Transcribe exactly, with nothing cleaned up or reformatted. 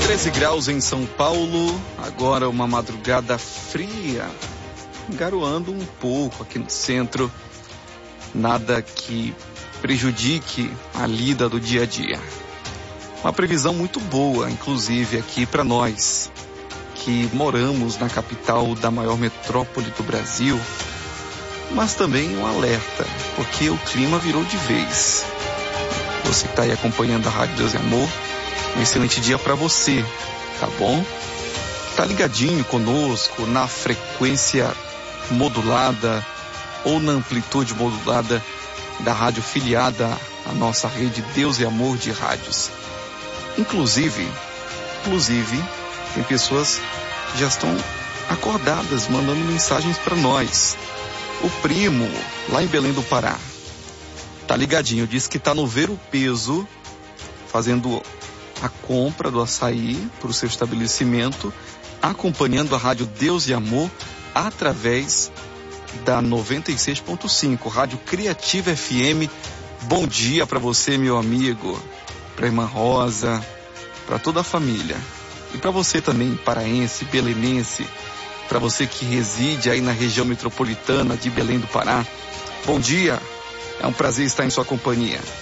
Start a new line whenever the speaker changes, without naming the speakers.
treze graus em São Paulo, agora uma madrugada fria, garoando um pouco aqui no centro, nada que prejudique a lida do dia a dia. Uma previsão muito boa, inclusive aqui para nós, que moramos na capital da maior metrópole do Brasil, mas também um alerta, porque o clima virou de vez. Você que está aí acompanhando a Rádio Deus e Amor, um excelente dia para você, tá bom? Tá ligadinho conosco na frequência modulada ou na amplitude modulada da rádio filiada à nossa rede Deus e Amor de rádios. Inclusive, inclusive, tem pessoas que já estão acordadas, mandando mensagens para nós. O primo, lá em Belém do Pará, tá ligadinho, diz que tá no Ver o Peso, fazendo a compra do açaí para o seu estabelecimento, acompanhando a rádio Deus e Amor através da noventa e seis ponto cinco, Rádio Criativa F M. Bom dia para você, meu amigo, para a irmã Rosa, para toda a família. E para você também, paraense, belenense, para você que reside aí na região metropolitana de Belém do Pará. Bom dia, é um prazer estar em sua companhia.